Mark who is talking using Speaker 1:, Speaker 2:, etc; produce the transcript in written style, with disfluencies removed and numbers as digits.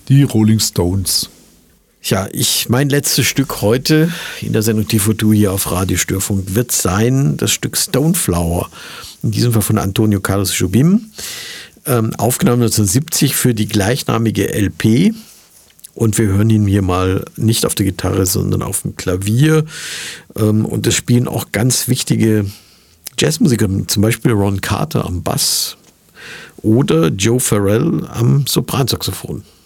Speaker 1: Die Rolling Stones.
Speaker 2: Ja, mein letztes Stück heute in der Sendung TV2 hier auf Radio Störfunk wird sein das Stück Stoneflower. In diesem Fall von Antonio Carlos Jobim. Aufgenommen 1970 für die gleichnamige LP. Und wir hören ihn hier mal nicht auf der Gitarre, sondern auf dem Klavier. Und es spielen auch ganz wichtige Jazzmusiker, zum Beispiel Ron Carter am Bass oder Joe Farrell am Sopransaxophon.